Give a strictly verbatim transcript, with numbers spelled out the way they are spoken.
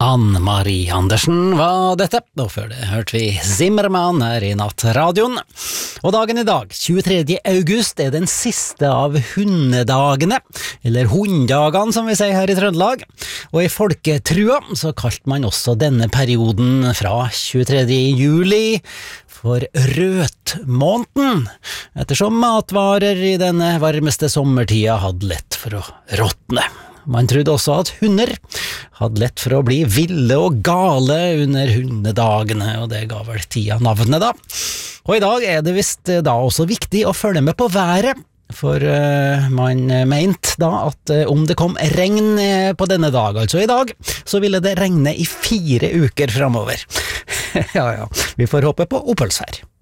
Ann-Marie Andersen var dette, og før det hørte vi Zimmermann her i Nattradioen. Og dagen i dag, tjuetredje august, er den siste av hundedagene, eller hunddagene som vi sier her i Trøndelag. Og i folketrua så kalte man også denne perioden fra tjuetredje juli for røtmåneden, ettersom matvarer i denne varmeste sommertida hadde lett for å råtne. Man trodde også at hunder hadde lett for å bli ville og gale under hundedagene, og det ga vel tida navnet da. Og i dag er det visst da også viktig å følge med på været, for uh, man mente da at uh, om det kom regn på denne dag, altså i dag, så ville det regne i fire uker fremover. Ja, ja, vi får håpe på oppholdsvær.